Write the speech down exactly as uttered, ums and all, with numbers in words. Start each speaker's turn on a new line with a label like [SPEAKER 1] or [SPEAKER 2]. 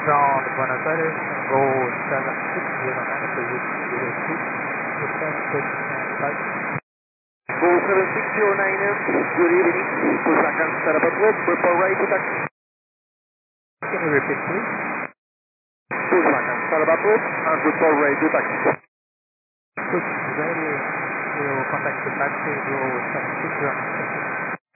[SPEAKER 1] ground, Buenos Aires, go seven six zero nine to zero two, request to stand by.
[SPEAKER 2] Go seven six zero nine, good evening, Busan Sarabatweb, report ready to taxi.
[SPEAKER 1] Can you repeat please?
[SPEAKER 2] Busan Sarabatweb, and report ready to taxi.
[SPEAKER 1] Good, ready, we will contact the taxi, go seven six zero nine.